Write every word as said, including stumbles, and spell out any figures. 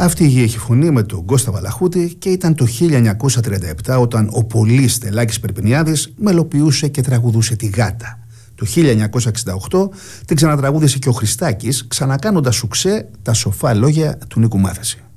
Αυτή η γη φωνή με τον Κώστα Βαλαχούτη και ήταν το χίλια εννιακόσια τριάντα επτά όταν ο πολύς Στελάκης Περπινιάδης μελοποιούσε και τραγουδούσε τη Γάτα. Το χίλια εννιακόσια εξήντα οκτώ την ξανατραγούδισε και ο Χριστάκης, ξανακάνοντας σουξέ τα σοφά λόγια του Νίκου Μάθεση.